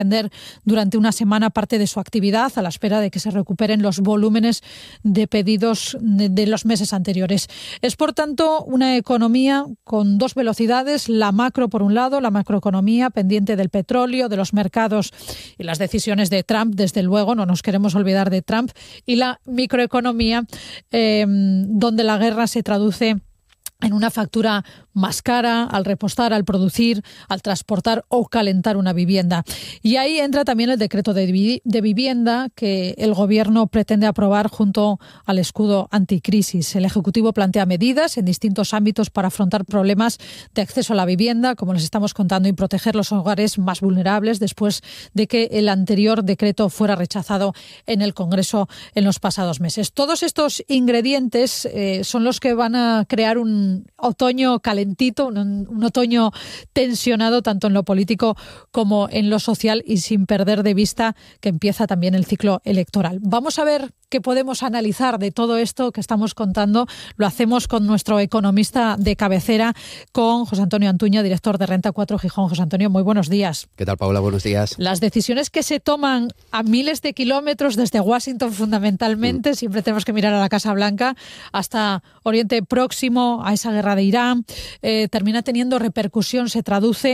suspender durante una semana parte de su actividad a la espera de que se recuperen los volúmenes de pedidos de los meses anteriores. Es, por tanto, una economía con dos velocidades, la macro por un lado, la macroeconomía pendiente del petróleo, de los mercados y las decisiones de Trump, desde luego, no nos queremos olvidar de Trump, y la microeconomía donde la guerra se traduce en una factura más cara al repostar, al producir, al transportar o calentar una vivienda. Y ahí entra también el decreto de vivienda que el Gobierno pretende aprobar junto al escudo anticrisis. El Ejecutivo plantea medidas en distintos ámbitos para afrontar problemas de acceso a la vivienda, como les estamos contando, y proteger los hogares más vulnerables después de que el anterior decreto fuera rechazado en el Congreso en los pasados meses. Todos estos ingredientes son los que van a crear un otoño calentito, un otoño tensionado tanto en lo político como en lo social y sin perder de vista que empieza también el ciclo electoral. Vamos a ver qué podemos analizar de todo esto que estamos contando. Lo hacemos con nuestro economista de cabecera, con José Antonio Antuña, director de Renta 4 Gijón. José Antonio, muy buenos días. ¿Qué tal, Paula? Buenos días. Las decisiones que se toman a miles de kilómetros desde Washington fundamentalmente, siempre tenemos que mirar a la Casa Blanca, hasta Oriente Próximo, a esa guerra de Irán, termina teniendo repercusión, se traduce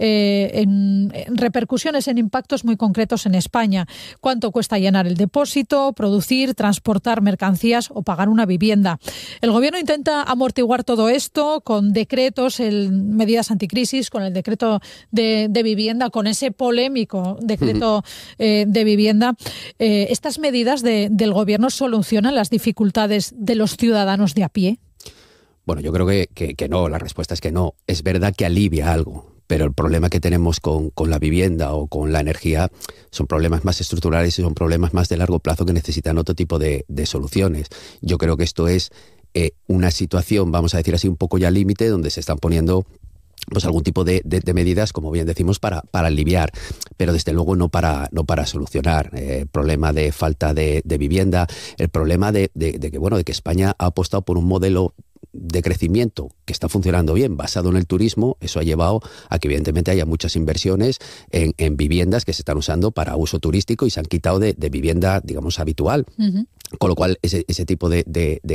en repercusiones, en impactos muy concretos en España. ¿Cuánto cuesta llenar el depósito, producir, transportar mercancías o pagar una vivienda? El Gobierno intenta amortiguar todo esto con decretos, medidas anticrisis, con el decreto de vivienda, con ese polémico decreto de vivienda. ¿Estas medidas del Gobierno solucionan las dificultades de los ciudadanos de a pie? Bueno, yo creo que no, la respuesta es que no. Es verdad que alivia algo, pero el problema que tenemos con la vivienda o con la energía son problemas más estructurales y son problemas más de largo plazo que necesitan otro tipo de soluciones. Yo creo que esto es una situación, vamos a decir así, un poco ya límite, donde se están poniendo pues algún tipo de medidas, como bien decimos, para aliviar, pero desde luego no para solucionar el problema de falta de vivienda, el problema de que España ha apostado por un modelo de crecimiento que está funcionando bien, basado en el turismo. Eso ha llevado a que evidentemente haya muchas inversiones en viviendas que se están usando para uso turístico y se han quitado de vivienda, digamos, habitual. Uh-huh. Con lo cual, ese tipo de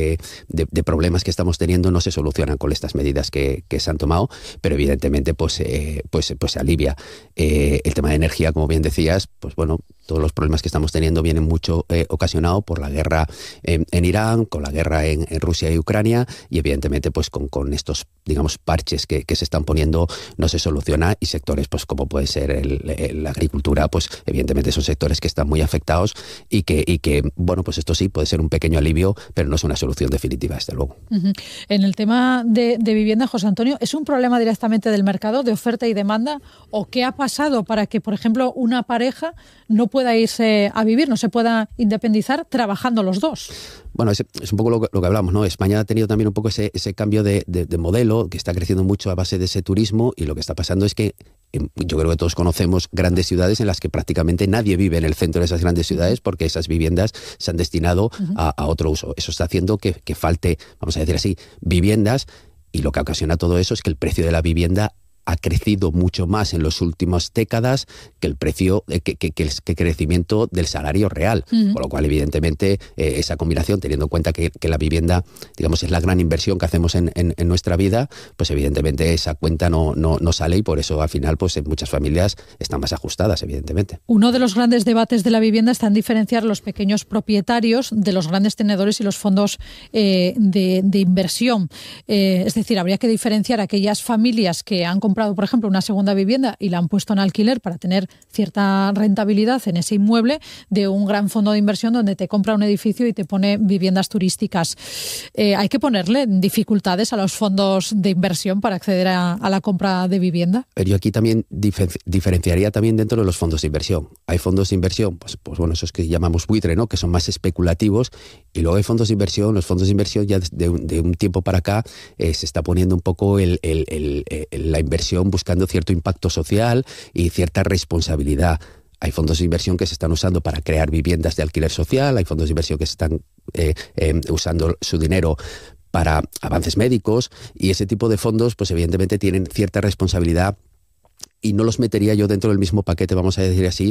problemas que estamos teniendo no se solucionan con estas medidas que se han tomado, pero evidentemente pues se alivia. El tema de energía, como bien decías, pues bueno, todos los problemas que estamos teniendo vienen mucho ocasionados por la guerra en Irán, con la guerra en Rusia y Ucrania, y evidentemente pues con estos, digamos, parches que se están poniendo no se soluciona, y sectores pues como puede ser la agricultura, pues evidentemente son sectores que están muy afectados y que bueno, pues esto sí puede ser un pequeño alivio, pero no es una solución definitiva, desde luego. Uh-huh. En el tema de vivienda, José Antonio, ¿es un problema directamente del mercado, de oferta y demanda? ¿O qué ha pasado para que, por ejemplo, una pareja no pueda irse a vivir, no se pueda independizar trabajando los dos? Bueno, es un poco lo que hablamos, ¿no? España ha tenido también un poco ese cambio de modelo, que está creciendo mucho a base de ese turismo, y lo que está pasando es que yo creo que todos conocemos grandes ciudades en las que prácticamente nadie vive en el centro de esas grandes ciudades porque esas viviendas se han destinado a otro uso. Eso está haciendo que falte, vamos a decir así, viviendas, y lo que ocasiona todo eso es que el precio de la vivienda ha crecido mucho más en las últimas décadas que el precio, que el crecimiento del salario real. Uh-huh. Con lo cual, evidentemente, esa combinación, teniendo en cuenta que la vivienda, digamos, es la gran inversión que hacemos en nuestra vida, pues evidentemente esa cuenta no sale, y por eso al final pues en muchas familias están más ajustadas, evidentemente. Uno de los grandes debates de la vivienda está en diferenciar los pequeños propietarios de los grandes tenedores y los fondos de inversión. Es decir, habría que diferenciar aquellas familias que han comprado, por ejemplo, una segunda vivienda y la han puesto en alquiler para tener cierta rentabilidad en ese inmueble, de un gran fondo de inversión donde te compra un edificio y te pone viviendas turísticas. ¿Hay que ponerle dificultades a los fondos de inversión para acceder a la compra de vivienda? Pero yo aquí también diferenciaría también dentro de los fondos de inversión. Hay fondos de inversión, pues bueno, esos que llamamos buitre, ¿no?, que son más especulativos, y luego hay fondos de inversión. Los fondos de inversión ya de un tiempo para acá se está poniendo un poco la inversión buscando cierto impacto social y cierta responsabilidad. Hay fondos de inversión que se están usando para crear viviendas de alquiler social, hay fondos de inversión que se están usando su dinero para avances médicos, y ese tipo de fondos pues evidentemente tienen cierta responsabilidad y no los metería yo dentro del mismo paquete, vamos a decir así,